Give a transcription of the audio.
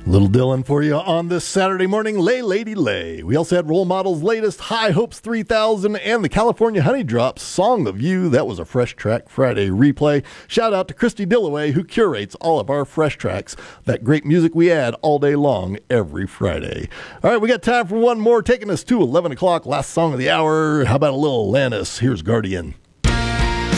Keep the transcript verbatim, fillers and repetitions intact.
Little Dylan for you on this Saturday morning. Lay, lady, lay. We also had Role Models' latest High Hopes three thousand and the California Honey Drops Song of You. That was a Fresh Track Friday replay. Shout out to Christy Dillaway, who curates all of our Fresh Tracks. That great music we add all day long every Friday. All right, we got time for one more, taking us to eleven o'clock. Last song of the hour. How about a little Alanis? Here's Guardian.